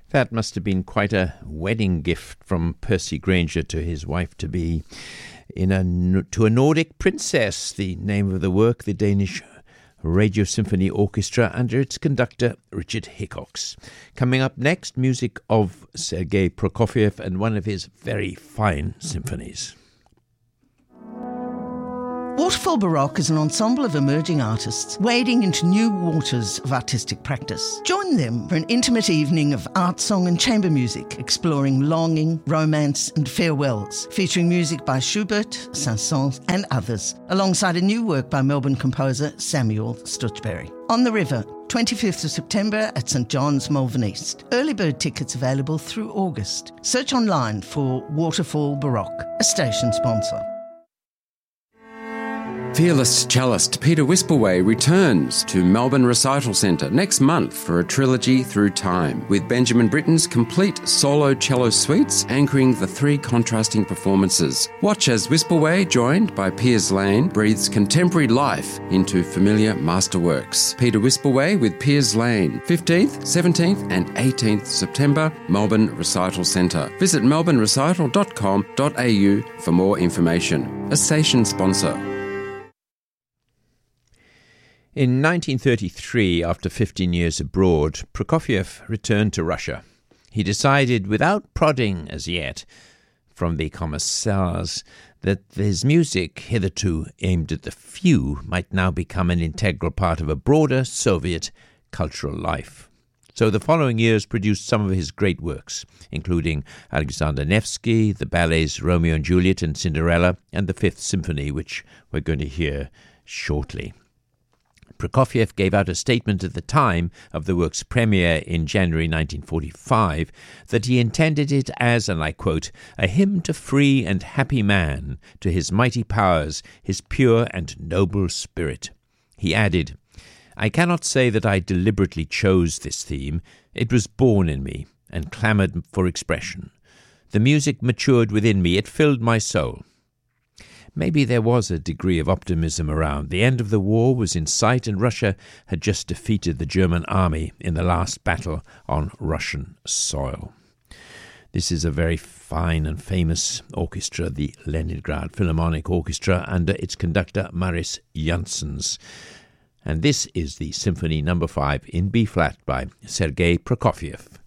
That must have been quite a wedding gift from Percy Grainger to his wife-to-be. To a Nordic Princess, the name of the work, the Danish Radio Symphony Orchestra under its conductor Richard Hickox. Coming up next, music of Sergei Prokofiev and one of his very fine symphonies. Waterfall Baroque is an ensemble of emerging artists wading into new waters of artistic practice. Join them for an intimate evening of art, song and chamber music, exploring longing, romance and farewells, featuring music by Schubert, Saint-Saëns and others, alongside a new work by Melbourne composer Samuel Stutchberry. On the River, 25th of September at St John's, Malvern East. Early bird tickets available through August. Search online for Waterfall Baroque, a station sponsor. Fearless cellist Peter Wispelwey returns to Melbourne Recital Centre next month for a trilogy through time, with Benjamin Britten's complete solo cello suites anchoring the three contrasting performances. Watch as Wispelwey, joined by Piers Lane, breathes contemporary life into familiar masterworks. Peter Wispelwey with Piers Lane, 15th, 17th and 18th September, Melbourne Recital Centre. Visit melbournerecital.com.au for more information. A station sponsor. In 1933, after 15 years abroad, Prokofiev returned to Russia. He decided, without prodding as yet from the commissars, that his music, hitherto aimed at the few, might now become an integral part of a broader Soviet cultural life. So the following years produced some of his great works, including Alexander Nevsky, the ballets Romeo and Juliet and Cinderella, and the Fifth Symphony, which we're going to hear shortly. Prokofiev gave out a statement at the time of the work's premiere in January 1945 that he intended it as, and I quote, a hymn to free and happy man, to his mighty powers, his pure and noble spirit. He added, I cannot say that I deliberately chose this theme. It was born in me and clamoured for expression. The music matured within me. It filled my soul. Maybe there was a degree of optimism around. The end of the war was in sight and Russia had just defeated the German army in the last battle on Russian soil. This is a very fine and famous orchestra, the Leningrad Philharmonic Orchestra, under its conductor Maris Janssens. And this is the Symphony No. 5 in B-flat by Sergei Prokofiev.